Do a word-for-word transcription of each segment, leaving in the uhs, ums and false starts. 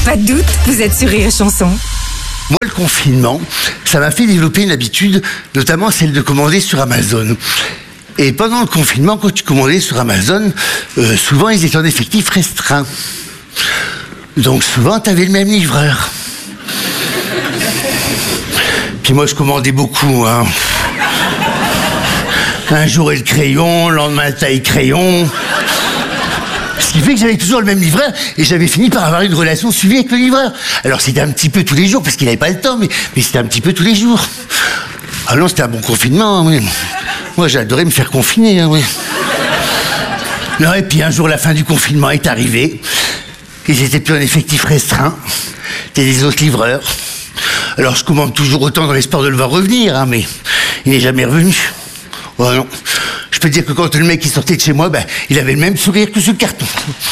Pas de doute, vous êtes sur Rire et Chanson. Moi, le confinement, ça m'a fait développer une habitude, notamment celle de commander sur Amazon. Et pendant le confinement, quand tu commandais sur Amazon, euh, souvent ils étaient en effectif restreint. Donc souvent, tu avais le même livreur. Puis moi, je commandais beaucoup, hein. Un jour, et le crayon, le lendemain, la taille crayon. Ce qui fait que j'avais toujours le même livreur et j'avais fini par avoir une relation suivie avec le livreur. Alors c'était un petit peu tous les jours parce qu'il n'avait pas le temps, mais, mais c'était un petit peu tous les jours. Ah non, c'était un bon confinement, hein, oui. Moi, j'adorais me faire confiner, hein, oui. Non, et puis un jour, la fin du confinement est arrivée. Ils étaient plus en effectif restreint. C'était des autres livreurs. Alors je commande toujours autant dans l'espoir de le voir revenir, hein, mais il n'est jamais revenu. Oh non. Je peux te dire que quand le mec est sorti de chez moi, ben, il avait le même sourire que ce carton.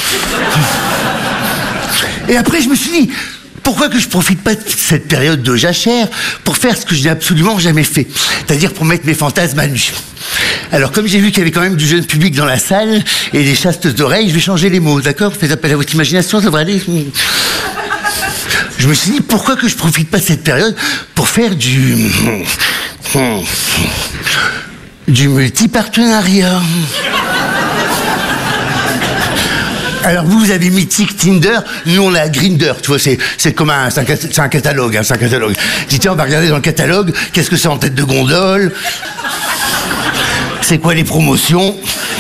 Et après, je me suis dit, pourquoi que je profite pas de cette période de jachère pour faire ce que je n'ai absolument jamais fait, c'est-à-dire pour mettre mes fantasmes à nu. Alors, comme j'ai vu qu'il y avait quand même du jeune public dans la salle et des chastes oreilles, je vais changer les mots, d'accord? Faites appel à votre imagination, ça devrait aller. Je me suis dit, pourquoi que je profite pas de cette période pour faire du... du multipartenariat. Alors vous, vous avez Mythique, Tinder, nous on a Grindr, tu vois, c'est, c'est comme un, c'est un, c'est un catalogue, hein, c'est un catalogue. Dis tiens, on va regarder dans le catalogue, qu'est-ce que c'est en tête de gondole, c'est quoi les promotions,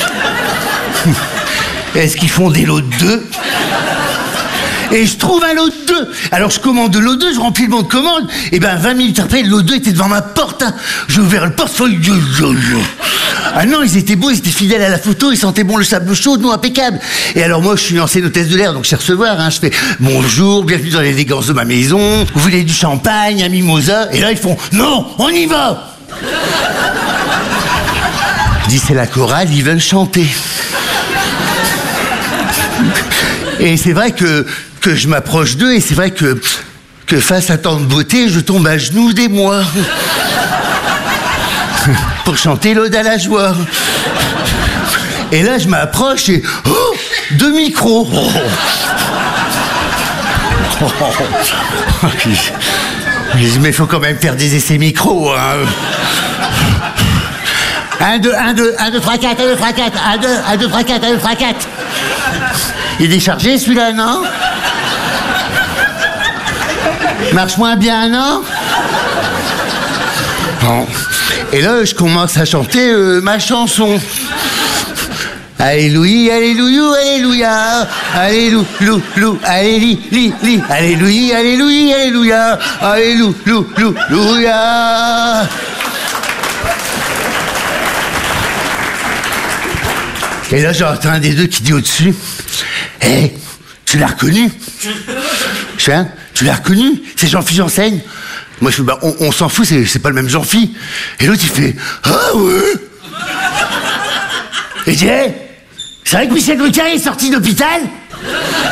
est-ce qu'ils font des lots de deux? Et je trouve un lot de deux. Alors je commande le lot deux, je remplis le bon de commande. Et ben vingt minutes après, le lot deux était devant ma porte. Hein. J'ai ouvert le portefeuille. Ah non, ils étaient beaux, ils étaient fidèles à la photo, ils sentaient bon le sable chaud, nous impeccable. Et alors moi, je suis une ancienne hôtesse de l'air, donc je sais recevoir. Hein. Je fais bonjour, bienvenue dans l'élégance de ma maison. Vous voulez du champagne, un mimosa? Et là, ils font non, on y va. Je dis c'est la chorale, ils veulent chanter. Et c'est vrai que que je m'approche d'eux, et c'est vrai que, que face à tant de beauté, je tombe à genoux des mois. Pour chanter l'Ode à la joie. Et là, je m'approche et... Oh, deux micros. Oh. Oh. Oh. Mais il faut quand même faire des essais micros, hein. Un, deux, un, deux, un, deux, trois, quatre, un, deux, trois, quatre, un, deux, un, deux, trois, quatre, un, deux, trois, quatre. Il est déchargé, celui-là, non? Marche moins bien, non? Bon. Et là, je commence à chanter euh, ma chanson. Alléluia, alléluia, alléluia, alléluia, lou, lou, alléluia, li, li, alléluia, alléluia, alléluia, alléluia, lou, lou, louia. Et là, j'entends un des deux qui dit au-dessus, hé, hey, tu l'as reconnu? Je fais, hein, tu l'as reconnu? C'est Jean-Philippe Janssaigne. Moi, je fais, bah, on, on s'en fout, c'est, c'est pas le même Jean-Philippe. Et l'autre, il fait, ah ouais? Et je dis, hey, c'est vrai que Michel Drucker est sorti d'hôpital?